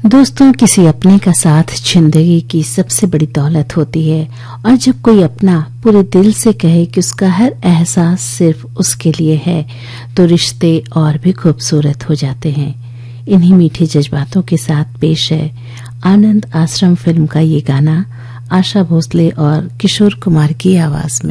दोस्तों, किसी अपने का साथ जिंदगी की सबसे बड़ी दौलत होती है और जब कोई अपना पूरे दिल से कहे कि उसका हर एहसास सिर्फ उसके लिए है तो रिश्ते और भी खूबसूरत हो जाते हैं। इन्हीं मीठे जज्बातों के साथ पेश है आनंद आश्रम फिल्म का ये गाना आशा भोसले और किशोर कुमार की आवाज में।